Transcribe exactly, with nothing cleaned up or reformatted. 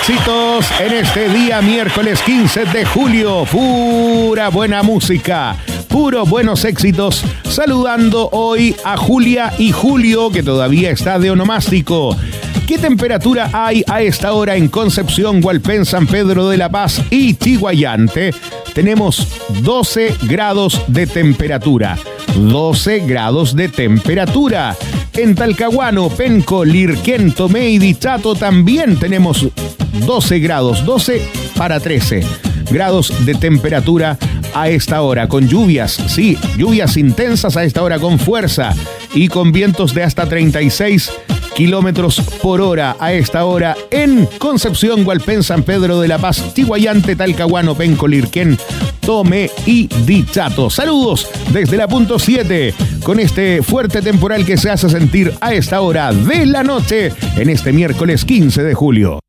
éxitos en este día miércoles quince de julio. Pura buena música, puros buenos éxitos. Saludando hoy a Julia y Julio, que todavía está de onomástico. ¿Qué temperatura hay a esta hora en Concepción, Hualpén, San Pedro de la Paz y Chiguayante? Tenemos doce grados de temperatura. doce grados de temperatura. En Talcahuano, Penco, Lirquén, Tomé y Dichato también tenemos doce grados, doce para trece grados de temperatura a esta hora, con lluvias, sí, lluvias intensas a esta hora con fuerza y con vientos de hasta treinta y seis kilómetros por hora a esta hora en Concepción, Hualpén, San Pedro de la Paz, Chiguayante, Talcahuano, Penco, Lirquén, Tomé y Dichato. Saludos desde la punto siete con este fuerte temporal que se hace sentir a esta hora de la noche en este miércoles quince de julio.